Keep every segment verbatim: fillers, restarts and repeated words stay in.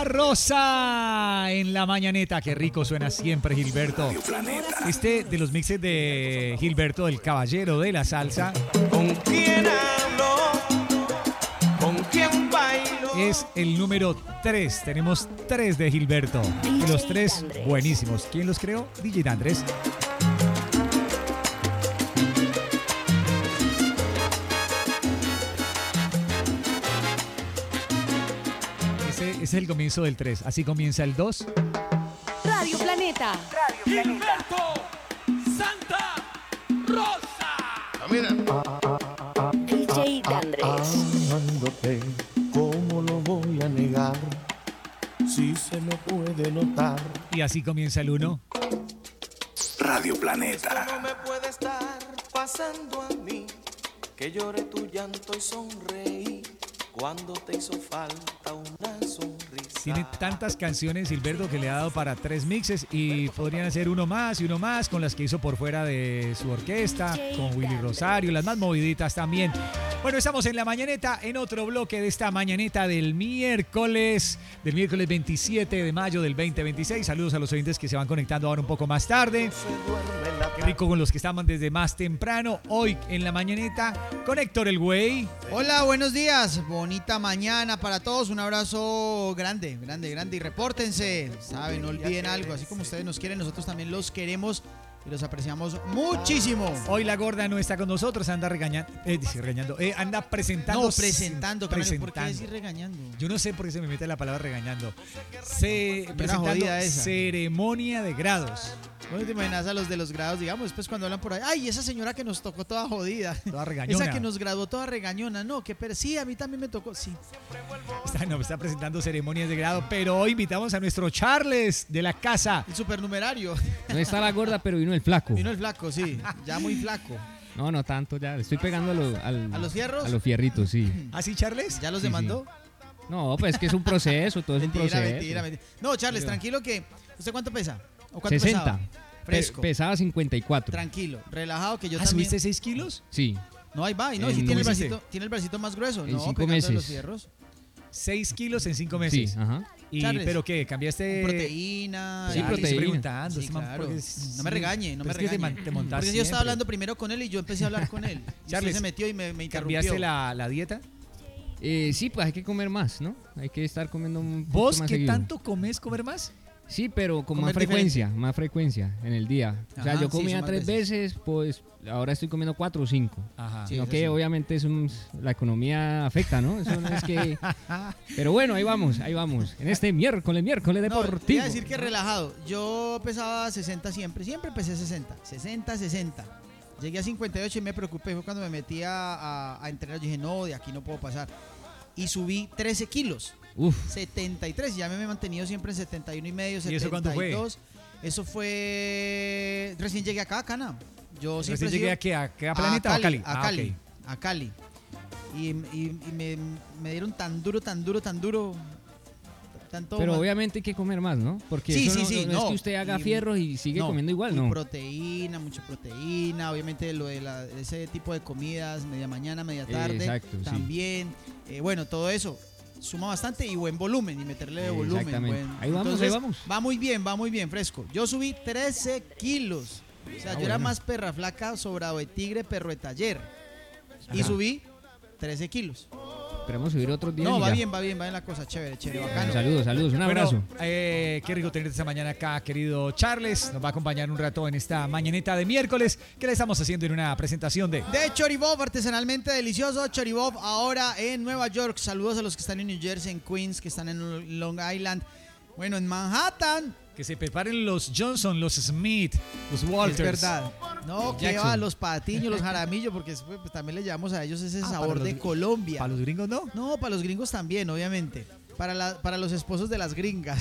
La Rosa en la mañaneta. Qué rico suena siempre Gilberto. Este de los mixes de Gilberto, el caballero de la salsa. ¿Con quién hablo? ¿Con quién bailo? Es el número tres. Tenemos tres de Gilberto. Y los tres buenísimos. ¿Quién los creó? D J Andrés. Ese, ese es el comienzo del tres. Así comienza el dos. Radio Planeta. Radio Planeta. Gilberto Santa Rosa. Ah, mira. D J Andrés. Amándote, ¿cómo lo voy a negar? Si se me puede notar. Y así comienza el uno. Radio Esto Planeta. no me puede estar pasando a mí, que llore tu llanto y sonreí cuando te hizo falta una sonrisa. Tiene tantas canciones Gilberto que le ha dado para tres mixes y podrían hacer uno más y uno más con las que hizo por fuera de su orquesta, con Willy Rosario, las más moviditas también. Bueno, estamos en la mañaneta, en otro bloque de esta mañaneta del miércoles, del miércoles veintisiete de mayo del veinte veintiséis. Saludos a los oyentes que se van conectando ahora un poco más tarde. Qué rico con los que estaban desde más temprano. Hoy en la mañaneta con Héctor el Güey. Hola, buenos días. Bonita mañana para todos. Un abrazo grande, grande, grande. Y repórtense. Saben, no olviden algo. Así como ustedes nos quieren, nosotros también los queremos y los apreciamos muchísimo. Hoy la gorda no está con nosotros, anda regañando, eh, dice regañando, eh, anda presentando. No, presentando, Camilo, presentando. ¿por qué decir regañando? Yo no sé por qué se me mete la palabra regañando. Se, Una presentando jodida esa. ceremonia de grados. ¿Cómo te imaginas a los de los grados, digamos, después cuando hablan por ahí? Ay, esa señora que nos tocó toda jodida. Toda regañona. Esa que nos graduó toda regañona. No, que pero sí, a mí también me tocó. Sí. Está, no, está presentando ceremonias de grado, pero hoy invitamos a nuestro Charles de la casa. El supernumerario. No está la gorda, pero vino el flaco. Vino el flaco, sí. Ya muy flaco. No, no tanto, ya. Le estoy pegando a, lo- al- ¿A los fierros? A los fierritos, sí. ¿Así, Charles? ¿Ya los Sí, demandó? No, pues es que es un proceso, todo es un Mentira, proceso. mentira, mentira. No, Charles, Pero- tranquilo que... ¿Usted cuánto pesa? ¿O cuánto sesenta. pesaba? Pe- Fresco. pesaba cincuenta y cuatro. Tranquilo, relajado que yo ¿Ah, también... subiste seis kilos? Sí. No, ahí va. Y no, En- si tiene el, ¿cómo hiciste? bracito, tiene el bracito más grueso. En no, cinco pegando meses. los fierros. seis kilos en cinco Sí, meses. ajá. ¿Y Charles, pero qué? ¿Cambiaste? Proteína. Sí, Ya, le estoy proteína. preguntando. Sí, este man, claro. porque es- No me regañe, no pero me es que te regañe. man- te montas Porque yo estaba siempre. hablando primero con él y yo empecé a hablar con él. Y usted Charles, se metió y me, me interrumpió. ¿Cambiaste la, la dieta? Eh, sí, pues hay que comer más, ¿no? Hay que estar comiendo un poquito ¿Vos más qué seguido. tanto comes comer más? Sí, pero con Comer más frecuencia, más frecuencia en el día. O sea, Ajá, yo sí, comía son más tres veces. pues ahora estoy comiendo cuatro o cinco. Ajá. Sí, Sino eso que sí. obviamente es un- la economía afecta, ¿no? Eso no es que... Pero bueno, ahí vamos, ahí vamos. En este miércoles, miércoles No, te deportivo. iba a decir que relajado. Yo pesaba sesenta siempre. Siempre pesé sesenta. sesenta, sesenta. Llegué a cincuenta y ocho y me preocupé. Fue cuando me metí a, a, a entrenar. Yo dije, no, de aquí no puedo pasar. Y subí trece kilos. Uf, setenta y tres, ya me he mantenido siempre en setenta y uno y medio, ¿Y eso cuánto fue? setenta y dos. Eso fue recién llegué acá, Cana. Yo siempre ¿Recién he llegué sido- a qué? ¿A qué? ¿A Planeta o a Cali? A Ah, Cali, ok. a Cali. Y, y- y me, me dieron tan duro, tan duro, tan duro. Tanto pero más- obviamente hay que comer más, ¿no? Porque Sí, eso sí, no, sí, no es no. que usted haga Y- fierros y sigue no, comiendo igual, y ¿no? proteína, mucha proteína, obviamente lo de la- ese tipo de comidas, media mañana, media tarde, Exacto, sí. también, eh, bueno, todo eso suma bastante y buen volumen y meterle de volumen. Exactamente. buen- Ahí vamos, Entonces, ahí vamos. Va muy bien, va muy bien, fresco. Yo subí trece kilos, o sea, Ah, yo era bueno. más perra flaca, sobrado de tigre, perro de taller y Ajá. subí trece kilos. Esperemos subir otros días. No, y va ya. bien, va bien, va bien la cosa, chévere, chévere, bacano. Saludos, saludos, un Bueno, abrazo. eh, qué rico tenerte esta mañana acá, querido Charles. Nos va a acompañar un rato en esta mañaneta de miércoles que le estamos haciendo en una presentación de... De Choribob, artesanalmente delicioso. Choribob ahora en Nueva York. Saludos a los que están en New Jersey, en Queens, que están en Long Island. Bueno, en Manhattan. Que se preparen los Johnson, los Smith, los Walters. Es verdad. No, que Jackson. va, los patiños, los jaramillos, porque después, pues, también le llamamos a ellos ese Ah, sabor para de los- Colombia. ¿Para los gringos no? No, para los gringos también, obviamente. Para, la, para los esposos de las gringas.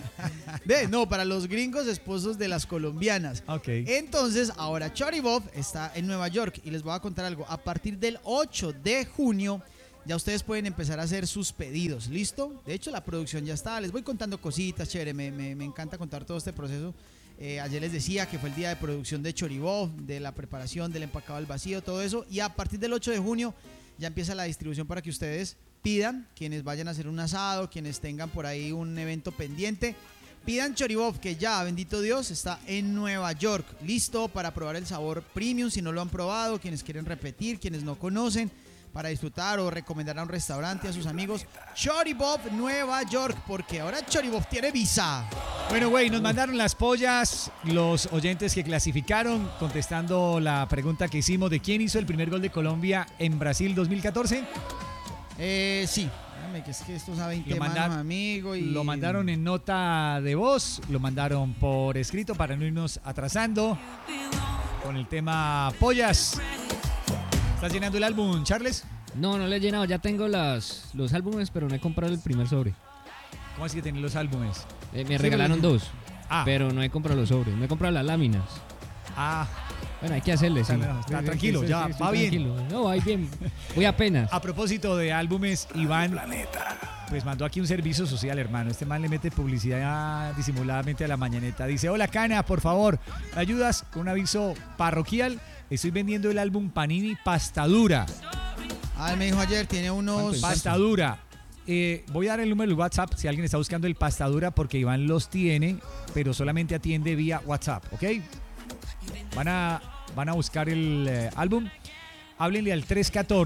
Ve, no, para los gringos esposos de las colombianas. Ok. Entonces, ahora Choribob está en Nueva York y les voy a contar algo. A partir del ocho de junio, ya ustedes pueden empezar a hacer sus pedidos. ¿Listo? De hecho, la producción ya está. Les voy contando cositas, chévere. Me, me, me encanta contar todo este proceso. Eh, ayer les decía que fue el día de producción de Choribob, de la preparación, del empacado al vacío, todo eso. Y a partir del ocho de junio ya empieza la distribución para que ustedes pidan, quienes vayan a hacer un asado, quienes tengan por ahí un evento pendiente. Pidan Choribov, que ya, bendito Dios, está en Nueva York, listo para probar el sabor premium, si no lo han probado, quienes quieren repetir, quienes no conocen, para disfrutar o recomendar a un restaurante a sus amigos. Choribov, Nueva York, porque ahora Choribov tiene visa. Bueno, güey, nos mandaron las pollas los oyentes que clasificaron, contestando la pregunta que hicimos de quién hizo el primer gol de Colombia en Brasil dos mil catorce. Eh, sí. Que es que esto sabe Lo, manos, amigo, y... lo mandaron en nota de voz, lo mandaron por escrito para no irnos atrasando con el tema pollas. ¿Estás llenando el álbum, Charles? No, no le he llenado, ya tengo las, los álbumes, pero no he comprado el primer sobre. ¿Cómo así que tenés los álbumes? Eh, me regalaron dos, ah. pero no he comprado los sobres, no he comprado las láminas. Ah, bueno, hay que hacerle, sí. Está, está tranquilo, sí, ya, sí, va bien. Tranquilo. No, va bien. Voy apenas. A propósito de álbumes, Iván pues mandó aquí un servicio social, hermano. Este man le mete publicidad disimuladamente a la mañaneta. Dice, hola, Cana, por favor, ¿me ayudas con un aviso parroquial? Estoy vendiendo el álbum Panini Pastadura. Ah, él me dijo ayer, tiene unos... Pastadura. Eh, voy a dar el número del WhatsApp si alguien está buscando el Pastadura, porque Iván los tiene, pero solamente atiende vía WhatsApp, ¿ok? Van a, van a buscar el eh, álbum. Háblenle al tres uno cuatro,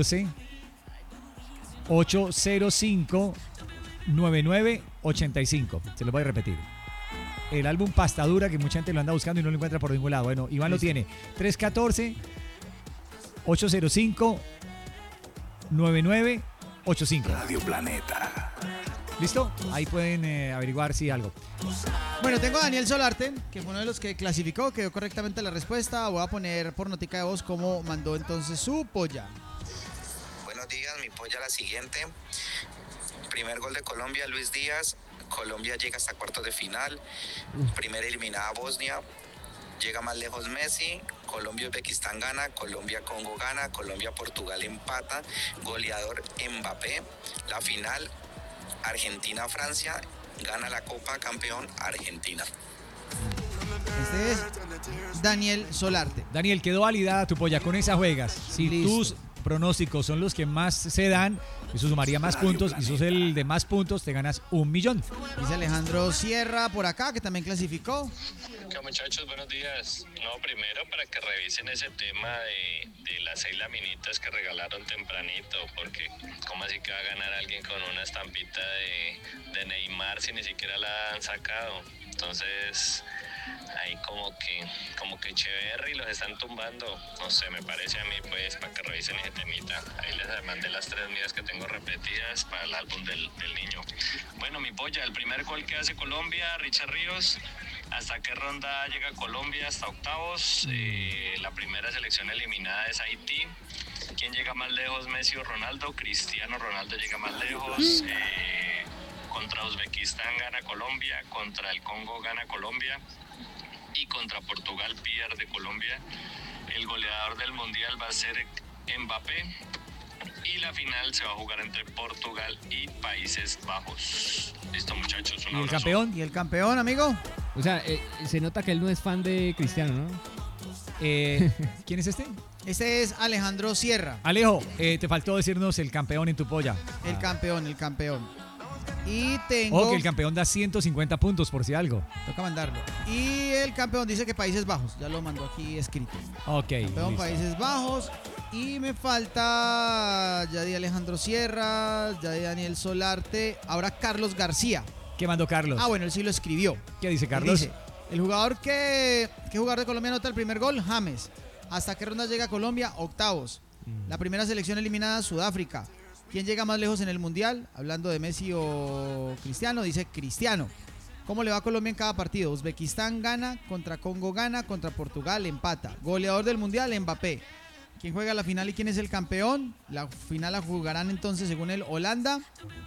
ocho cero cinco, nueve nueve ocho cinco. Se lo voy a repetir. El álbum Pastadura, que mucha gente lo anda buscando y no lo encuentra por ningún lado. Bueno, Iván lo tiene. tres uno cuatro, ocho cero cinco, nueve nueve ocho cinco. Radio Planeta. ¿Listo? Ahí pueden eh, averiguar si algo. Bueno, tengo a Daniel Solarte, que fue uno de los que clasificó, que dio correctamente la respuesta. Voy a poner por notica de voz cómo mandó entonces su polla. Buenos días, mi polla la siguiente. Primer gol de Colombia, Luis Díaz. Colombia llega hasta cuartos de final. Primera eliminada Bosnia. Llega más lejos Messi. Colombia-Uzbekistán gana. Colombia-Congo gana. Colombia-Portugal empata. Goleador Mbappé. La final Argentina-Francia. Gana la Copa Campeón Argentina. Este es Daniel Solarte. Daniel, quedó validada tu polla. Con esa juegas. Si Listo. tus pronósticos son los que más se dan, eso sumaría más puntos. Y sos el de más puntos, te ganas un millón. Dice Alejandro Sierra por acá, que también clasificó. ¿Qué, muchachos? Buenos días. No, primero para que revisen ese tema de, de las seis laminitas que regalaron tempranito, porque ¿cómo así que va a ganar alguien con una estampita de, de Neymar si ni siquiera la han sacado? Entonces, ahí como que como que Echeverry los están tumbando. No sé, me parece a mí, pues, para que revisen ese temita. Ahí les mandé las tres mías que tengo repetidas para el álbum del, del niño. Bueno, mi polla, el primer gol que hace Colombia, Richard Ríos. ¿Hasta qué ronda llega Colombia? Hasta octavos. Eh, la primera selección eliminada es Haití. ¿Quién llega más lejos? Messi o Ronaldo. Cristiano Ronaldo llega más lejos. Eh, contra Uzbekistán gana Colombia. Contra el Congo gana Colombia. Y contra Portugal pierde Colombia. El goleador del mundial va a ser Mbappé. Y la final se va a jugar entre Portugal y Países Bajos. Listo, muchachos. Un ¿Y el abrazo. campeón? ¿Y el campeón, amigo? O sea, eh, se nota que él no es fan de Cristiano, ¿no? Eh, ¿Quién es este? Este es Alejandro Sierra. Alejo, eh, te faltó decirnos el campeón en tu polla. El campeón, el campeón. Y tengo... O que el campeón da ciento cincuenta puntos por si algo. Toca mandarlo. Y el campeón dice que Países Bajos. Ya lo mandó aquí escrito. Ok. Campeón listo. Países Bajos. Y me falta ya de Alejandro Sierra, ya de Daniel Solarte. Ahora Carlos García. ¿Qué mandó Carlos? Ah, bueno, él sí lo escribió. ¿Qué dice Carlos? Dice, el jugador que, que jugador de Colombia anota el primer gol, James. ¿Hasta qué ronda llega Colombia? Octavos. La primera selección eliminada, Sudáfrica. ¿Quién llega más lejos en el Mundial? Hablando de Messi o Cristiano, dice Cristiano. ¿Cómo le va a Colombia en cada partido? Uzbekistán gana, contra Congo gana, contra Portugal empata. Goleador del Mundial, Mbappé. ¿Quién juega la final y quién es el campeón? La final la jugarán entonces, según él, Holanda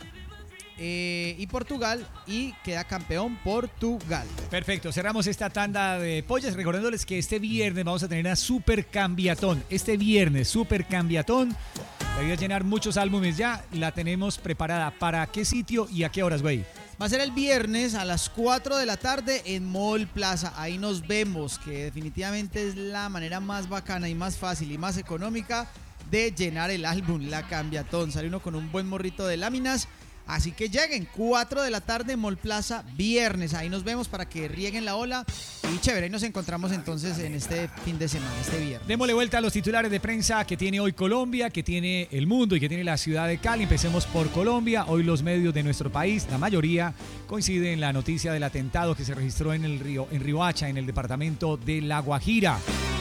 eh, y Portugal, y queda campeón Portugal. Perfecto, cerramos esta tanda de pollas recordándoles que este viernes vamos a tener una super cambiatón. Este viernes, super cambiatón. La idea es llenar muchos álbumes ya. La tenemos preparada. ¿Para qué sitio y a qué horas, güey? Va a ser el viernes a las cuatro de la tarde en Mall Plaza. Ahí nos vemos, que definitivamente es la manera más bacana y más fácil y más económica de llenar el álbum La Cambiatón. Sale uno con un buen morrito de láminas. Así que lleguen, cuatro de la tarde, Mall Plaza, viernes. Ahí nos vemos para que rieguen la ola. Y chévere, ahí nos encontramos entonces en este fin de semana, este viernes. Démosle vuelta a los titulares de prensa que tiene hoy Colombia, que tiene el mundo y que tiene la ciudad de Cali. Empecemos por Colombia. Hoy los medios de nuestro país, la mayoría, coinciden en la noticia del atentado que se registró en el río, en Riohacha, en el departamento de La Guajira.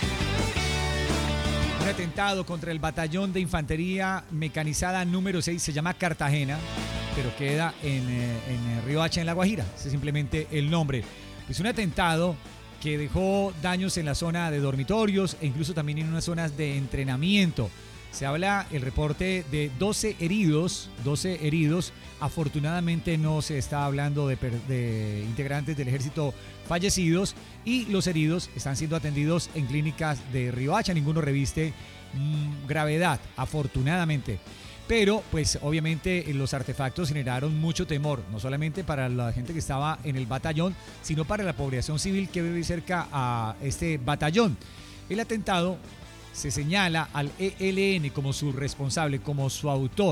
Un atentado contra el batallón de infantería mecanizada número seis, se llama Cartagena, pero queda en, eh, en Riohacha, en La Guajira. Ese es simplemente el nombre. Es un atentado que dejó daños en la zona de dormitorios e incluso también en unas zonas de entrenamiento. Se habla el reporte de doce heridos, doce heridos. Afortunadamente no se está hablando de, de integrantes del ejército fallecidos y los heridos están siendo atendidos en clínicas de Riohacha. Ninguno reviste mmm, gravedad, afortunadamente. Pero, pues, obviamente los artefactos generaron mucho temor, no solamente para la gente que estaba en el batallón, sino para la población civil que vive cerca a este batallón. El atentado se señala al E L N como su responsable, como su autor.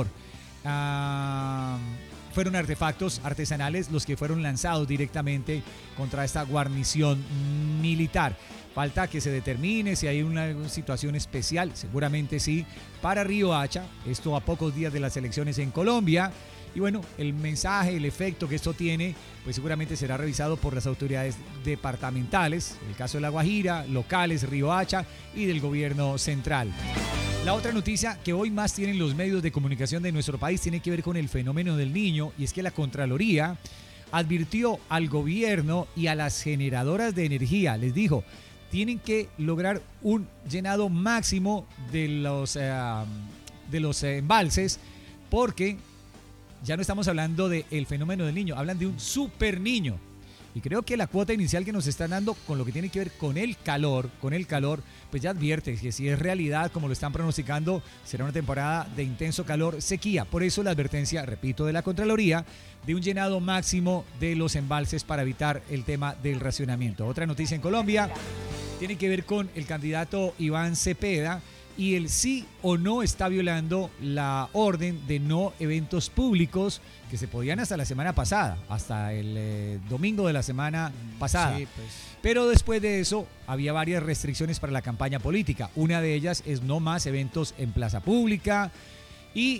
Ah, fueron artefactos artesanales los que fueron lanzados directamente contra esta guarnición militar. Falta que se determine si hay una situación especial, seguramente sí, para Riohacha, esto a pocos días de las elecciones en Colombia. Y bueno, el mensaje, el efecto que esto tiene, pues seguramente será revisado por las autoridades departamentales, el caso de La Guajira, locales, Riohacha y del gobierno central. La otra noticia que hoy más tienen los medios de comunicación de nuestro país tiene que ver con el fenómeno del Niño, y es que la Contraloría advirtió al gobierno y a las generadoras de energía, les dijo, tienen que lograr un llenado máximo de los, eh, de los eh, embalses, porque ya no estamos hablando del fenómeno del Niño, hablan de un super niño. Y creo que la cuota inicial que nos están dando con lo que tiene que ver con el calor, con el calor, pues ya advierte que si es realidad, como lo están pronosticando, será una temporada de intenso calor, sequía. Por eso la advertencia, repito, de la Contraloría, de un llenado máximo de los embalses para evitar el tema del racionamiento. Otra noticia en Colombia tiene que ver con el candidato Iván Cepeda y el sí o no está violando la orden de no eventos públicos que se podían hasta la semana pasada, hasta el eh, domingo de la semana pasada. Sí, pues. Pero después de eso había varias restricciones para la campaña política. Una de ellas es no más eventos en plaza pública. Y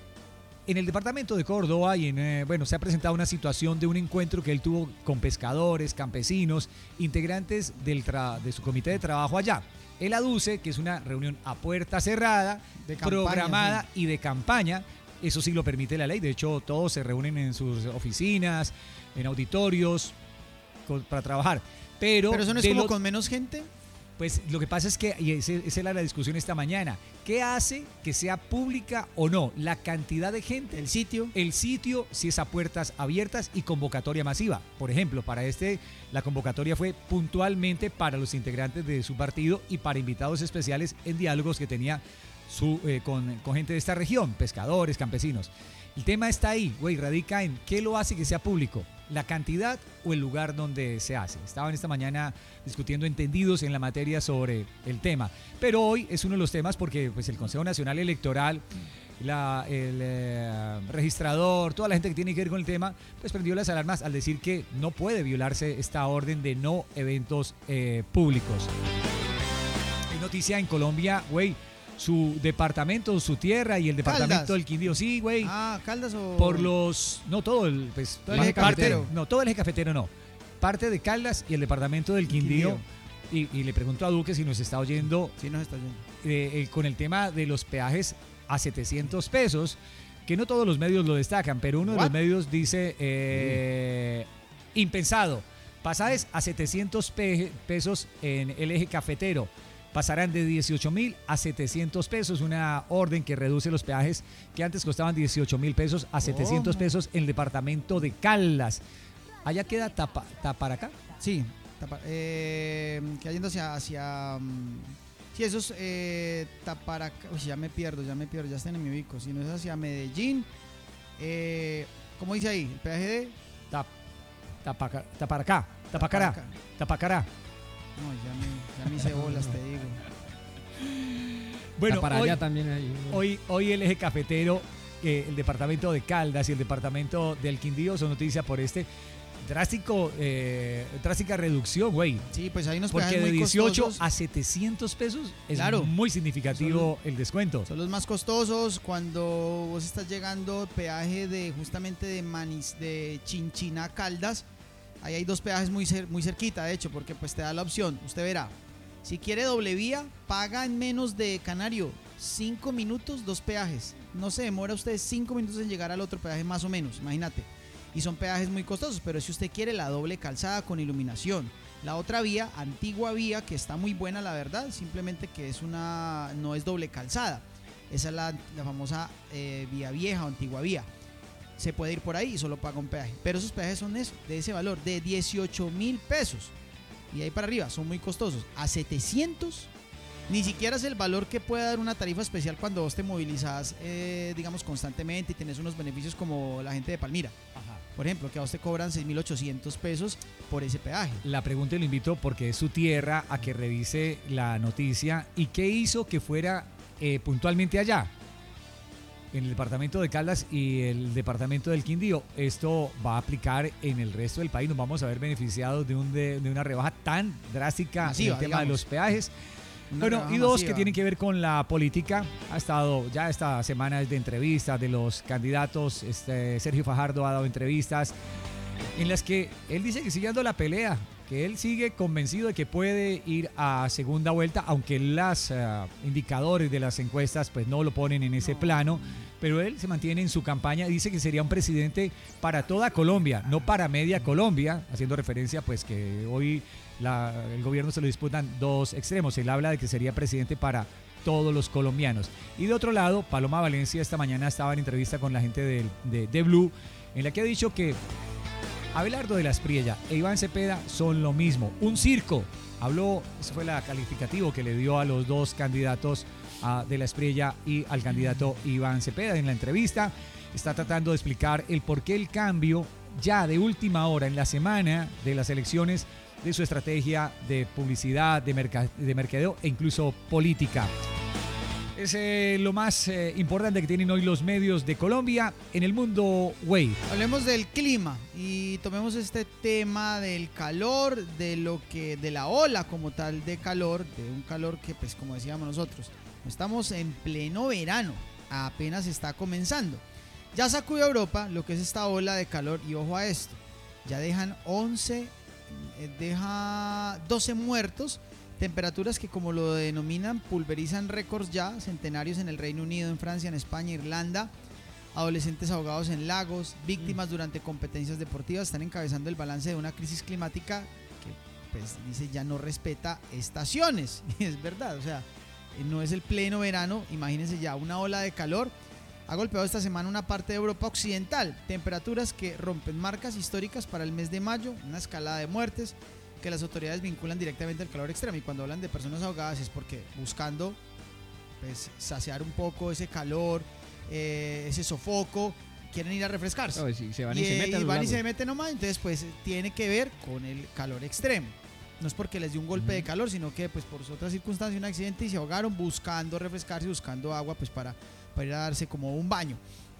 en el departamento de Córdoba y en, eh, bueno, se ha presentado una situación de un encuentro que él tuvo con pescadores, campesinos, integrantes del tra- de su comité de trabajo allá. Él aduce que es una reunión a puerta cerrada, de campaña, programada sí. y de campaña. Eso sí lo permite la ley. De hecho, todos se reúnen en sus oficinas, en auditorios, con, para trabajar. Pero, ¿Pero eso no es como lo, con menos gente? Pues lo que pasa es que, y esa era la discusión esta mañana, ¿qué hace que sea pública o no? La cantidad de gente. El sitio. El sitio, si es a puertas abiertas y convocatoria masiva. Por ejemplo, para este, la convocatoria fue puntualmente para los integrantes de su partido y para invitados especiales en diálogos que tenía su, eh, con, con gente de esta región, pescadores, campesinos. El tema está ahí, güey, radica en qué lo hace que sea público, la cantidad o el lugar donde se hace. Estaban esta mañana discutiendo entendidos en la materia sobre el tema, pero hoy es uno de los temas porque pues, el Consejo Nacional Electoral, la, el eh, registrador, toda la gente que tiene que ver con el tema, pues prendió las alarmas al decir que no puede violarse esta orden de no eventos eh, públicos. Hay noticia en Colombia, güey. Su departamento, su tierra y el departamento Caldas. del Quindío, sí, güey. Ah, Caldas o... Por los... No, todo el... Pues, todo el eje parte, cafetero. No, todo el eje cafetero no. Parte de Caldas y el departamento del Quindío. Quindío. Y, y le pregunto a Duque si nos está oyendo. Sí, nos está oyendo. Eh, eh, con el tema de los peajes a setecientos pesos, que no todos los medios lo destacan, pero uno What? de los medios dice eh, mm. impensado. Pasajes a setecientos pe- pesos en el eje cafetero. Pasarán de dieciocho mil a setecientos pesos, una orden que reduce los peajes que antes costaban dieciocho mil pesos a setecientos pesos en el departamento de Caldas. ¿Allá queda tapa, Taparacá? Sí, tapa, eh, que yendo hacia... hacia um, sí, esos eh, Taparacá, uy, ya me pierdo, ya me pierdo, ya está en mi ubico. Si no es hacia Medellín, eh, ¿cómo dice ahí? ¿El peaje de? Tap, tapaca, taparacá, Tapacará, Tapacará. No, ya me, ya me hice bolas, te digo. Bueno, para hoy, allá también hay. hoy, hoy el eje cafetero, eh, el departamento de Caldas y el departamento del Quindío son noticia por este drástico, eh, drástica reducción, güey. Sí, pues hay unos Porque peajes de muy dieciocho costosos. a setecientos pesos es Claro. muy significativo el descuento. Son los más costosos cuando vos estás llegando peaje de justamente de Manis, de Chinchina a Caldas. Ahí hay dos peajes muy, cer- muy cerquita, de hecho, porque pues te da la opción. Usted verá, si quiere doble vía, paga en menos de Canario. Cinco minutos, dos peajes. No se demora usted cinco minutos en llegar al otro peaje más o menos, imagínate. Y son peajes muy costosos, pero si usted quiere la doble calzada con iluminación. La otra vía, antigua vía, que está muy buena la verdad, simplemente que es una, no es doble calzada. Esa es la, la famosa eh, vía vieja o antigua vía. Se puede ir por ahí y solo paga un peaje. Pero esos peajes son eso, de ese valor, de dieciocho mil pesos. Y ahí para arriba son muy costosos. A setecientos, ni siquiera es el valor que puede dar una tarifa especial cuando vos te movilizás, eh, digamos, constantemente y tenés unos beneficios como la gente de Palmira. Por ejemplo, que a vos te cobran seis mil ochocientos pesos por ese peaje. La pregunta y lo invito porque es su tierra a que revise la noticia. ¿Y qué hizo que fuera eh, puntualmente allá? En el departamento de Caldas y el departamento del Quindío. Esto va a aplicar en el resto del país. Nos vamos a ver beneficiados de, un, de, de una rebaja tan drástica Masiva, en el tema digamos. de los peajes. Una Bueno, rebaja y dos masiva. que tienen que ver con la política. Ha estado ya esta semana de entrevistas de los candidatos. Este, Sergio Fajardo ha dado entrevistas en las que él dice que sigue dando la pelea, que él sigue convencido de que puede ir a segunda vuelta, aunque los uh, indicadores de las encuestas pues no lo ponen en ese plano, pero él se mantiene en su campaña, dice que sería un presidente para toda Colombia, no para media Colombia, haciendo referencia pues que hoy la, el gobierno se lo disputan dos extremos. Él habla de que sería presidente para todos los colombianos. Y de otro lado, Paloma Valencia esta mañana estaba en entrevista con la gente de, de, de Blue, en la que ha dicho que Abelardo de la Espriella e Iván Cepeda son lo mismo, un circo. Habló, ese fue la calificativo que le dio a los dos candidatos, a de la Espriella y al candidato Iván Cepeda. En la entrevista está tratando de explicar el por qué el cambio ya de última hora en la semana de las elecciones de su estrategia de publicidad, de, merca- de mercadeo e incluso política. Es eh, lo más eh, importante que tienen hoy los medios de Colombia en el mundo, güey. Hablemos del clima y tomemos este tema del calor, de lo que, de la ola como tal de calor, de un calor que, pues, como decíamos nosotros, estamos en pleno verano, apenas está comenzando. Ya sacudió a Europa lo que es esta ola de calor y ojo a esto, ya dejan once, eh, deja doce muertos. Temperaturas que, como lo denominan, pulverizan récords ya centenarios en el Reino Unido, en Francia, en España, Irlanda. Adolescentes ahogados en lagos, víctimas durante competencias deportivas, están encabezando el balance de una crisis climática que, pues, dice ya no respeta estaciones. Y es verdad, o sea, no es el pleno verano, imagínense ya una ola de calor. Ha golpeado esta semana una parte de Europa occidental, temperaturas que rompen marcas históricas para el mes de mayo, una escalada de muertes que las autoridades vinculan directamente al calor extremo, y cuando hablan de personas ahogadas es porque buscando, pues, saciar un poco ese calor, eh, ese sofoco, quieren ir a refrescarse. No, sí, se van y, y, se eh, meten. a y los van y lagos. se meten nomás, entonces pues tiene que ver con el calor extremo. No es porque les dio un golpe de calor, sino que pues por otras circunstancias, un accidente, y se ahogaron buscando refrescarse, buscando agua pues para, para ir a darse como un baño.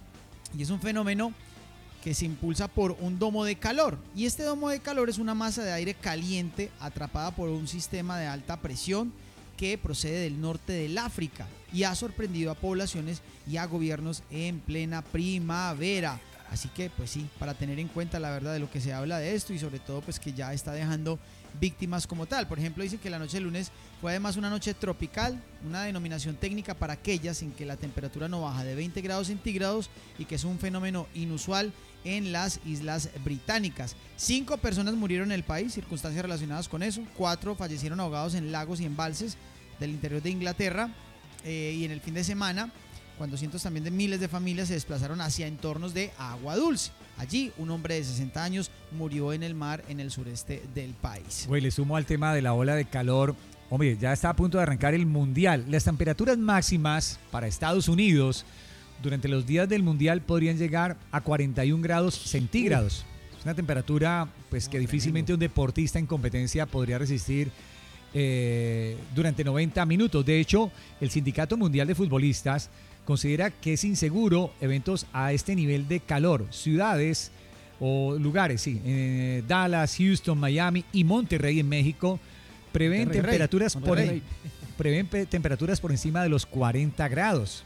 Y es un fenómeno que se impulsa por un domo de calor, y este domo de calor es una masa de aire caliente atrapada por un sistema de alta presión que procede del norte del África y ha sorprendido a poblaciones y a gobiernos en plena primavera. Así que pues sí, para tener en cuenta la verdad de lo que se habla de esto, y sobre todo pues que ya está dejando víctimas como tal. Por ejemplo, dicen que la noche del lunes fue además una noche tropical, una denominación técnica para aquellas en que la temperatura no baja de veinte grados centígrados y que es un fenómeno inusual en las Islas Británicas. Cinco personas murieron en el país, circunstancias relacionadas con eso. Cuatro fallecieron ahogados en lagos y embalses del interior de Inglaterra. Eh, y en el fin de semana, cuando cientos también de miles de familias se desplazaron hacia entornos de agua dulce. Allí, un hombre de sesenta años murió en el mar en el sureste del país. Güey, le sumo al tema de la ola de calor. Hombre, ya está a punto de arrancar el Mundial. Las temperaturas máximas para Estados Unidos durante los días del Mundial podrían llegar a cuarenta y un grados centígrados. Es una temperatura pues que difícilmente un deportista en competencia podría resistir eh, durante noventa minutos. De hecho, el Sindicato Mundial de Futbolistas considera que es inseguro eventos a este nivel de calor. Ciudades o lugares, sí, eh, Dallas, Houston, Miami y Monterrey en México prevén Monterrey, temperaturas por, Monterrey. prevén pe- temperaturas por encima de los cuarenta grados.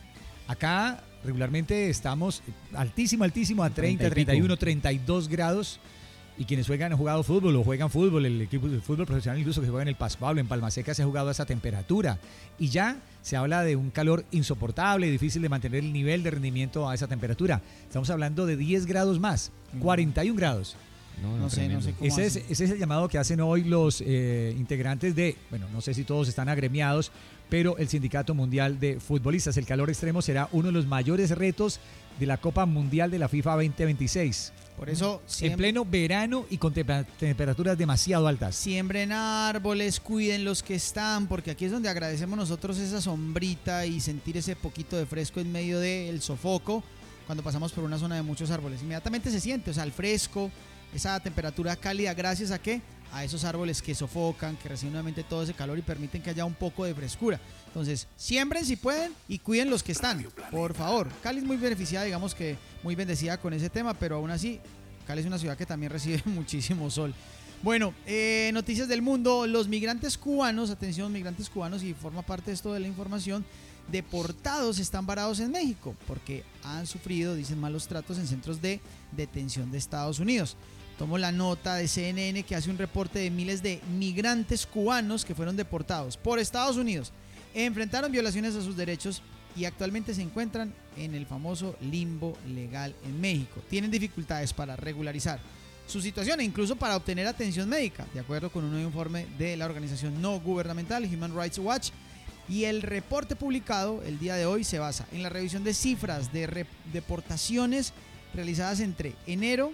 Acá regularmente estamos altísimo, altísimo a treinta, treinta y pico. treinta y uno, treinta y dos grados. Y quienes juegan, han jugado fútbol o juegan fútbol, el equipo de fútbol profesional incluso que juega en el Paz Pablo, en Palma Seca, se ha jugado a esa temperatura. Y ya se habla de un calor insoportable, difícil de mantener el nivel de rendimiento a esa temperatura. Estamos hablando de diez grados más, cuarenta y un grados. No, No sé, no sé cómo Ese es, hacen. ese es el llamado que hacen hoy los eh, integrantes de, bueno, no sé si todos están agremiados, pero el Sindicato Mundial de Futbolistas. El calor extremo será uno de los mayores retos de la Copa Mundial de la FIFA veinte veintiséis. Por eso En siempre, pleno verano y con tempa- temperaturas demasiado altas. siembren árboles, cuiden los que están, porque aquí es donde agradecemos nosotros esa sombrita y sentir ese poquito de fresco en medio del sofoco cuando pasamos por una zona de muchos árboles. Inmediatamente se siente, o sea, el fresco, esa temperatura cálida, gracias a qué? A esos árboles que sofocan, que reciben nuevamente todo ese calor y permiten que haya un poco de frescura. Entonces, siembren si pueden y cuiden los que están, por favor. Cali es muy beneficiada, digamos que muy bendecida con ese tema, pero aún así, Cali es una ciudad que también recibe muchísimo sol. Bueno, eh, noticias del mundo. Los migrantes cubanos, atención, migrantes cubanos, y forma parte de esto de la información, deportados están varados en México porque han sufrido, dicen, malos tratos en centros de detención de Estados Unidos. Tomo la nota de C N N que hace un reporte de miles de migrantes cubanos que fueron deportados por Estados Unidos, enfrentaron violaciones a sus derechos y actualmente se encuentran en el famoso limbo legal en México. Tienen dificultades para regularizar su situación e incluso para obtener atención médica, de acuerdo con un nuevo informe de la organización no gubernamental Human Rights Watch. Y el reporte publicado el día de hoy se basa en la revisión de cifras de re- deportaciones realizadas entre enero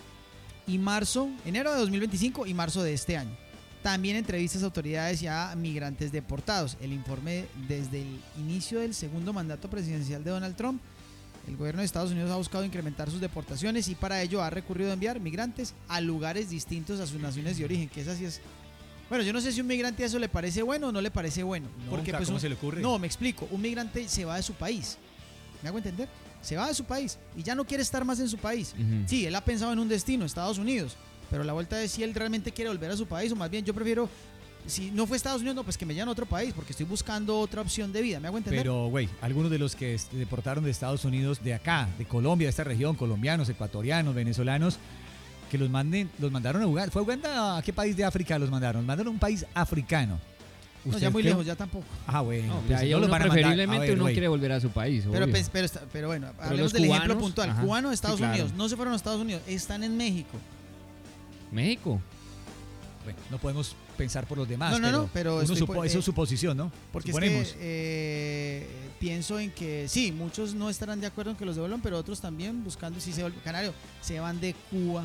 y marzo, enero de dos mil veinticinco y marzo de este año. También entrevistas a autoridades y a migrantes deportados. El informe desde el inicio del segundo mandato presidencial de Donald Trump, el gobierno de Estados Unidos ha buscado incrementar sus deportaciones y para ello ha recurrido a enviar migrantes a lugares distintos a sus naciones de origen, que esa sí es... Bueno, yo no sé si un migrante a eso le parece bueno o no le parece bueno. Porque Nunca, pues ¿cómo un- se le ocurre? No, me explico. Un migrante se va de su país. ¿Me hago entender? Se va de su país y ya no quiere estar más en su país. Ujú. Sí, él ha pensado en un destino, Estados Unidos, pero la vuelta es si él realmente quiere volver a su país, o más bien yo prefiero, si no fue Estados Unidos, no, pues que me lleven a otro país, porque estoy buscando otra opción de vida. ¿Me hago entender? Pero, güey, algunos de los que est- deportaron de Estados Unidos, de acá, de Colombia, de esta región, colombianos, ecuatorianos, venezolanos, que los manden, los mandaron a Uganda. ¿Fue a Uganda? ¿A qué país de África los mandaron? Los mandaron a un país africano. no, ¿Usted ya muy cree- lejos, ya tampoco. Ah, bueno. No, pues ya ahí no los uno van a mandar- preferiblemente a ver, uno güey. quiere volver a su país. Pero, obvio. pues, pero, está- pero bueno, hablemos los del ejemplo cubanos, puntual. ajá, Cubano de Estados sí, claro. Unidos, no se fueron a Estados Unidos, están en México. México. Bueno, no podemos pensar por los demás. No, no, no, pero uno estoy supo- por- eso eh, es suposición, ¿no? Porque Suponemos. es que eh, pienso en que sí, muchos no estarán de acuerdo en que los devuelvan, pero otros también buscando si se vuelven. Canario, se van de Cuba.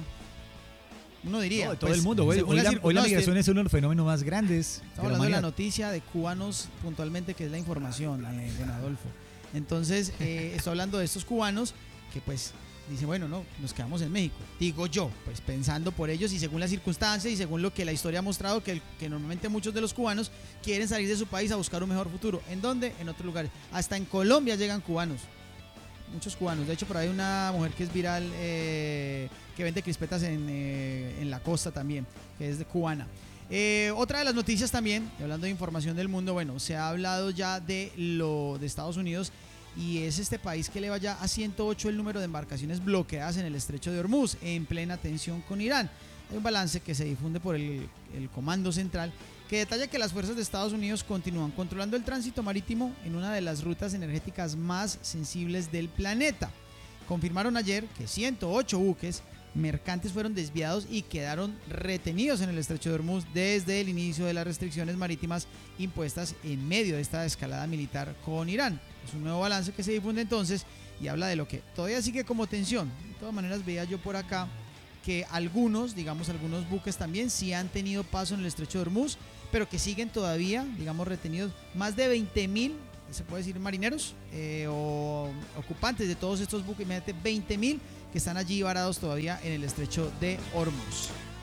Uno diría. No, de todo pues, el mundo, güey. según Hoy, la la, circun- hoy la no, estoy- migración es uno de los fenómenos más grandes. Estamos de la hablando de la humanidad. noticia de cubanos puntualmente, que es la información, eh, don Adolfo. Entonces, eh, estoy hablando de estos cubanos que pues dicen, bueno, no, nos quedamos en México. Digo yo, pues pensando por ellos y según las circunstancias y según lo que la historia ha mostrado, que, que normalmente muchos de los cubanos quieren salir de su país a buscar un mejor futuro. ¿En dónde? En otros lugares. Hasta en Colombia llegan cubanos. Muchos cubanos. De hecho, por ahí hay una mujer que es viral, eh, que vende crispetas en, eh, en la costa también, que es de cubana. Eh, otra de las noticias también, y hablando de información del mundo, bueno, se ha hablado ya de lo de Estados Unidos y es este país que eleva ya a ciento ocho el número de embarcaciones bloqueadas en el estrecho de Hormuz, en plena tensión con Irán. Hay un balance que se difunde por el, el Comando Central que detalla que las fuerzas de Estados Unidos continúan controlando el tránsito marítimo en una de las rutas energéticas más sensibles del planeta. Confirmaron ayer que ciento ocho buques mercantes fueron desviados y quedaron retenidos en el estrecho de Hormuz desde el inicio de las restricciones marítimas impuestas en medio de esta escalada militar con Irán. Es un nuevo balance que se difunde entonces y habla de lo que todavía sigue como tensión. De todas maneras, veía yo por acá que algunos, digamos algunos buques también sí han tenido paso en el estrecho de Hormuz, pero que siguen todavía, digamos, retenidos más de veinte mil, se puede decir marineros eh, o ocupantes de todos estos buques, imagínate, veinte mil que están allí varados todavía en el estrecho de Hormuz.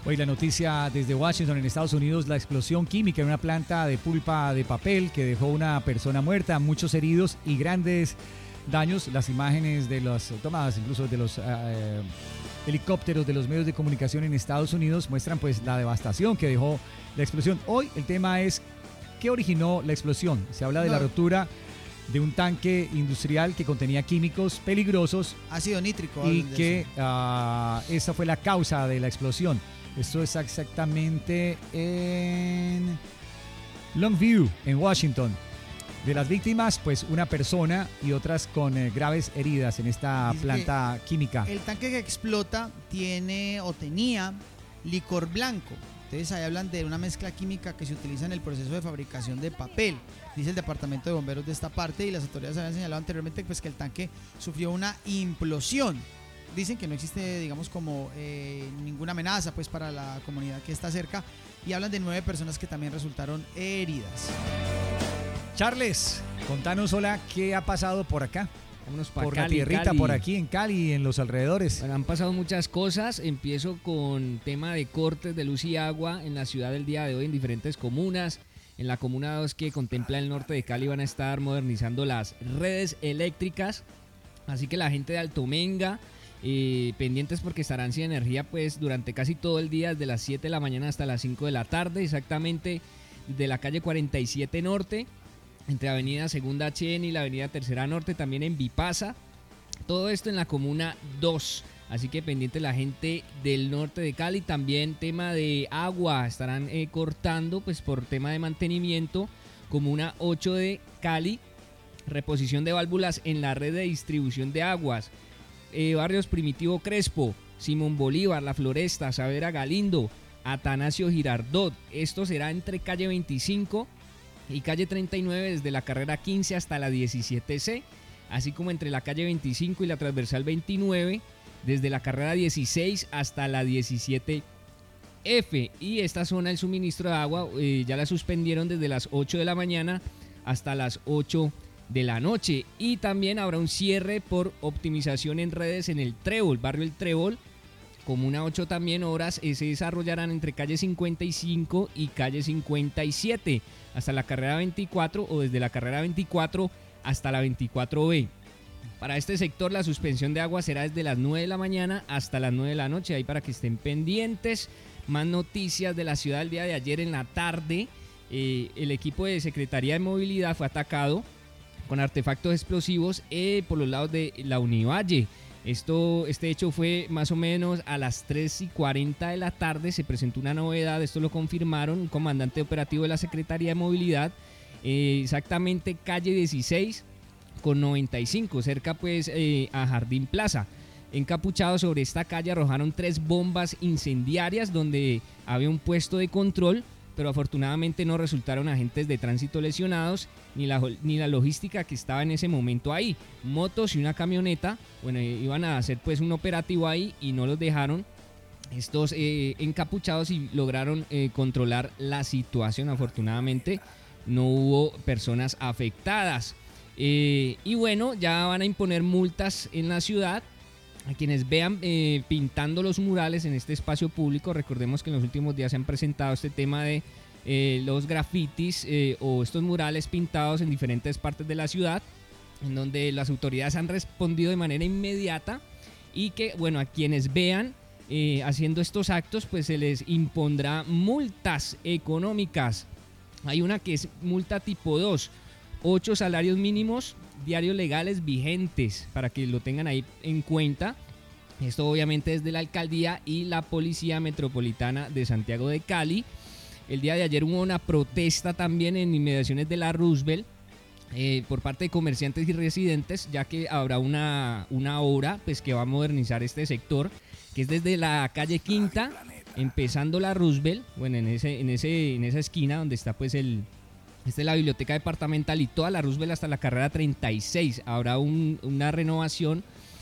Hoy la noticia desde Washington, en Estados Unidos, la explosión química en una planta de pulpa de papel que dejó una persona muerta, muchos heridos y grandes daños. Las imágenes de las tomadas, incluso de los eh, helicópteros de los medios de comunicación en Estados Unidos, muestran pues la devastación que dejó la explosión. Hoy el tema es ¿qué originó la explosión? Se habla de la No. rotura de un tanque industrial que contenía químicos peligrosos Ácido nítrico. y hablan de que eso. ah, esa fue la causa de la explosión. Esto es exactamente en Longview, en Washington. De las víctimas, pues una persona y otras con eh, graves heridas en esta Dice planta química. El tanque que explota tiene o tenía licor blanco. Entonces ahí hablan de una mezcla química que se utiliza en el proceso de fabricación de papel, dice el departamento de bomberos de esta parte, y las autoridades habían señalado anteriormente pues, que el tanque sufrió una implosión. Dicen que no existe, digamos, como eh, ninguna amenaza pues, para la comunidad que está cerca, y hablan de nueve personas que también resultaron heridas. Charles, contanos hola, ¿qué ha pasado por acá? Vámonos pa' Por la Cali, tierrita, Cali. por aquí en Cali y en los alrededores. Bueno, han pasado muchas cosas. Empiezo con tema de cortes de luz y agua en la ciudad del día de hoy en diferentes comunas. En la comuna dos, que contempla el norte de Cali, van a estar modernizando las redes eléctricas. Así que la gente de Altomenga, eh, pendientes porque estarán sin energía pues durante casi todo el día, desde las siete de la mañana hasta las cinco de la tarde, exactamente de la calle cuarenta y siete Norte, entre Avenida Segunda H N y la Avenida Tercera Norte, también en Vipasa. Todo esto en la comuna dos. Así que pendiente la gente del norte de Cali. También tema de agua. Estarán eh, cortando pues por tema de mantenimiento. Comuna ocho de Cali. Reposición de válvulas en la red de distribución de aguas. Eh, barrios Primitivo Crespo, Simón Bolívar, La Floresta, Saavedra Galindo, Atanasio Girardot. Esto será entre calle veinticinco y calle treinta y nueve, desde la carrera quince hasta la diecisiete C, así como entre la calle veinticinco y la transversal veintinueve, desde la carrera dieciséis hasta la diecisiete F. Y esta zona, el suministro de agua, eh, ya la suspendieron desde las ocho de la mañana hasta las ocho de la noche. Y también habrá un cierre por optimización en redes en el Trébol, barrio El Trébol, comuna ocho también. Horas eh, se desarrollarán entre calle cincuenta y cinco y calle cincuenta y siete hasta la carrera veinticuatro, o desde la carrera veinticuatro hasta la veinticuatro B. Para este sector la suspensión de agua será desde las nueve de la mañana hasta las nueve de la noche, ahí para que estén pendientes. Más noticias de la ciudad el día de ayer en la tarde. Eh, el equipo de Secretaría de Movilidad fue atacado con artefactos explosivos eh, por los lados de la Univalle. Esto, este hecho fue más o menos a las tres y cuarenta de la tarde. Se presentó una novedad, esto lo confirmaron un comandante operativo de la Secretaría de Movilidad, eh, exactamente calle dieciséis con noventa y cinco, cerca pues eh, a Jardín Plaza. Encapuchados sobre esta calle arrojaron tres bombas incendiarias donde había un puesto de control, pero afortunadamente no resultaron agentes de tránsito lesionados, ni la, ni la logística que estaba en ese momento ahí. Motos y una camioneta, bueno, iban a hacer pues un operativo ahí y no los dejaron estos eh, encapuchados, y lograron eh, controlar la situación. Afortunadamente no hubo personas afectadas. Eh, y bueno, ya van a imponer multas en la ciudad a quienes vean eh, pintando los murales en este espacio público. Recordemos que en los últimos días se han presentado este tema de eh, los grafitis eh, o estos murales pintados en diferentes partes de la ciudad, en donde las autoridades han respondido de manera inmediata, y que, bueno, a quienes vean eh, haciendo estos actos, pues se les impondrá multas económicas. Hay una que es multa tipo dos, ocho salarios mínimos diarios legales vigentes, para que lo tengan ahí en cuenta. Esto obviamente es de la alcaldía y la Policía Metropolitana de Santiago de Cali. El día de ayer hubo una protesta también en inmediaciones de la Roosevelt eh, por parte de comerciantes y residentes, ya que habrá una, una obra pues, que va a modernizar este sector, que es desde la calle Quinta, empezando la Roosevelt, bueno, en, ese, en, ese, en esa esquina donde está pues el... Esta es la biblioteca departamental, y toda la Roosevelt hasta la carrera treinta y seis. Habrá un, una renovación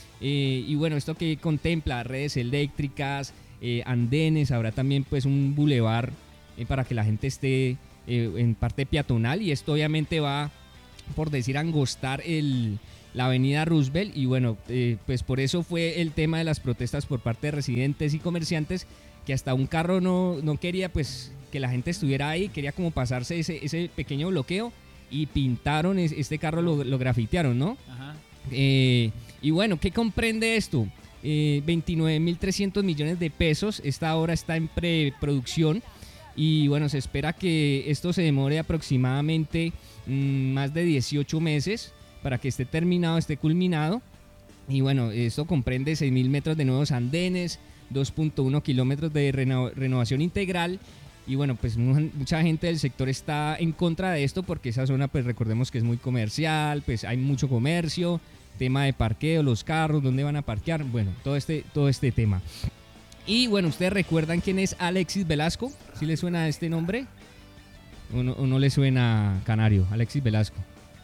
eh, y bueno, esto que contempla redes eléctricas, eh, andenes. Habrá también pues un bulevar eh, para que la gente esté eh, en parte peatonal, y esto obviamente va, por decir, angostar el, la avenida Roosevelt. Y bueno, eh, pues por eso fue el tema de las protestas por parte de residentes y comerciantes, que hasta un carro no, no quería pues que la gente estuviera ahí, quería como pasarse ese, ese pequeño bloqueo y pintaron es, este carro, lo, lo grafitearon, ¿no? Ajá. Eh, y bueno, ¿qué comprende esto? Eh, veintinueve mil trescientos millones de pesos, esta obra está en preproducción y bueno, se espera que esto se demore aproximadamente mmm, más de dieciocho meses para que esté terminado, esté culminado. Y bueno, esto comprende seis mil metros de nuevos andenes, dos punto uno kilómetros de reno, renovación integral. Y bueno, pues mucha gente del sector está en contra de esto porque esa zona, pues recordemos que es muy comercial, pues hay mucho comercio, tema de parqueo, los carros, dónde van a parquear, bueno, todo este, todo este tema. Y bueno, ¿ustedes recuerdan quién es Alexis Velasco? ¿Sí le suena este nombre? ¿O no, o no le suena Canario, Alexis Velasco?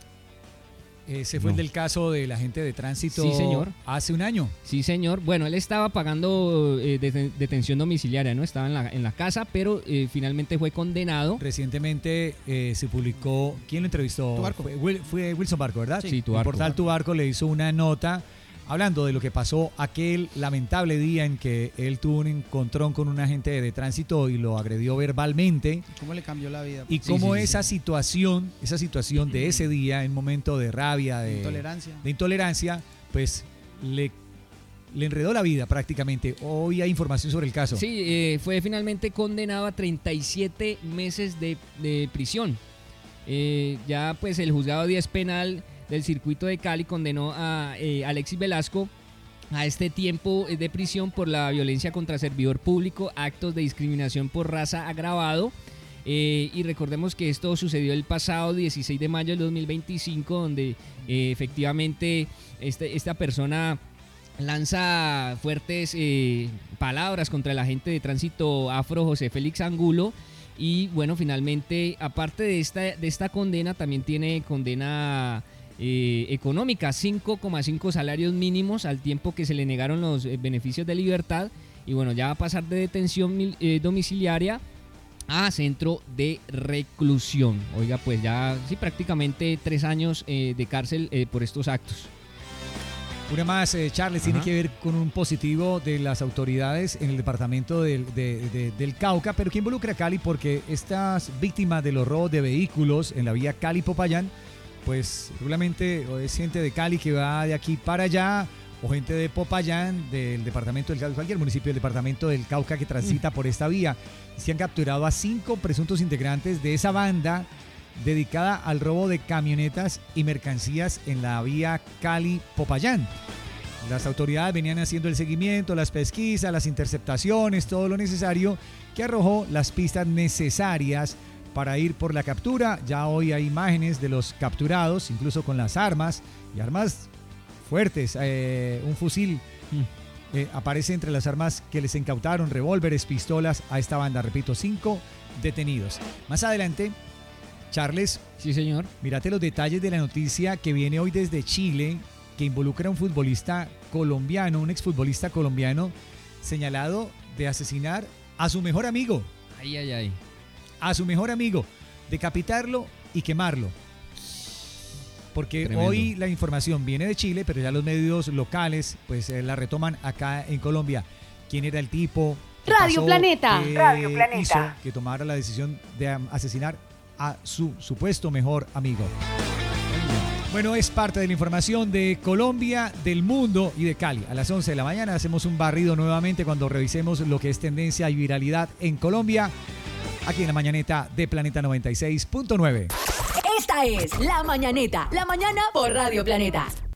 Ese fue No. el del caso de la gente de tránsito. Sí, señor. Hace un año. Sí, señor. Bueno, él estaba pagando eh, deten- detención domiciliaria, ¿no? Estaba en la, en la casa, pero eh, finalmente fue condenado. Recientemente eh, se publicó, ¿quién lo entrevistó? Tubarco. Fue, Wil- fue Wilson Barco, ¿verdad? Sí, Tubarco. El portal Tubarco le hizo una nota hablando de lo que pasó aquel lamentable día en que él tuvo un encontrón con un agente de tránsito y lo agredió verbalmente. ¿Cómo le cambió la vida? Y Sí, cómo sí, sí, esa sí. situación, esa situación de ese día, en momento de rabia, de Intolerancia. de intolerancia, pues le, le enredó la vida prácticamente. Hoy hay información sobre el caso. Sí, eh, fue finalmente condenado a treinta y siete meses de, de prisión. Eh, ya pues el juzgado diez penal del circuito de Cali condenó a eh, Alexis Velasco a este tiempo de prisión por la violencia contra servidor público, actos de discriminación por raza agravado. Eh, y recordemos que esto sucedió el pasado dieciséis de mayo del dos mil veinticinco, donde eh, efectivamente este, esta persona lanza fuertes eh, palabras contra el agente de tránsito afro José Félix Angulo. Y bueno, finalmente, aparte de esta, de esta condena, también tiene condena eh, económica, cinco coma cinco salarios mínimos al tiempo que se le negaron los eh, beneficios de libertad. Y bueno, ya va a pasar de detención mil- eh, domiciliaria a centro de reclusión. Oiga, pues ya sí, prácticamente tres años eh, de cárcel eh, por estos actos. Una más, eh, Charles, tiene Ajá. que ver con un positivo de las autoridades en el departamento del, de- de- del Cauca, pero que involucra a Cali porque estas víctimas de los robos de vehículos en la vía Cali-Popayán, pues seguramente o es gente de Cali que va de aquí para allá, o gente de Popayán, del departamento del Cauca, cualquier municipio del departamento del Cauca que transita por esta vía. Se han capturado a cinco presuntos integrantes de esa banda dedicada al robo de camionetas y mercancías en la vía Cali-Popayán. Las autoridades venían haciendo el seguimiento, las pesquisas, las interceptaciones, todo lo necesario que arrojó las pistas necesarias para ir por la captura. Ya hoy hay imágenes de los capturados, incluso con las armas, y armas fuertes, eh, un fusil. Eh, aparece entre las armas que les incautaron, revólveres, pistolas a esta banda. Repito, cinco detenidos. Más adelante, Charles, Sí, señor. mírate los detalles de la noticia que viene hoy desde Chile, que involucra a un futbolista colombiano, un exfutbolista colombiano, señalado de asesinar a su mejor amigo, Ay, ay, ay. a su mejor amigo, decapitarlo y quemarlo. Porque Tremendo. hoy la información viene de Chile, pero ya los medios locales pues eh, la retoman acá en Colombia. ¿Quién era el tipo? ¿Qué Radio pasó? Planeta. ¿Qué Radio Planeta. hizo que tomara la decisión de am, asesinar a su supuesto mejor amigo? Bueno, es parte de la información de Colombia, del mundo y de Cali. A las once de la mañana hacemos un barrido nuevamente cuando revisemos lo que es tendencia y viralidad en Colombia, aquí en la mañaneta de Planeta noventa y seis punto nueve. Esta es La Mañaneta. La mañana por Radio Planeta.